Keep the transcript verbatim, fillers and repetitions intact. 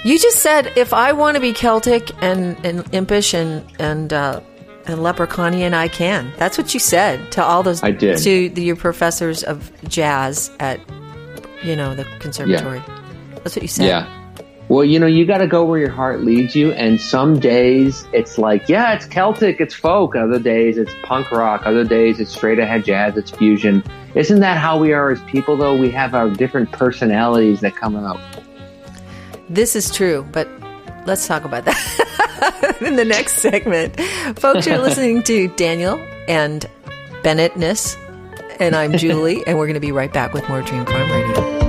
You just said if I want to be Celtic and, and impish and and uh, and leprechaunian, I can. That's what you said to all those. I did. To the, your professors of jazz at, you know, the conservatory. Yeah. That's what you said. Yeah. Well, you know, you got to go where your heart leads you. And some days it's like, yeah, it's Celtic, it's folk. Other days it's punk rock. Other days it's straight ahead jazz, it's fusion. Isn't that how we are as people, though? We have our different personalities that come out. This is true, but let's talk about that in the next segment. Folks, you're listening to Daniel and Bennettness, and I'm Julie, and we're going to be right back with more Dream Farm Radio.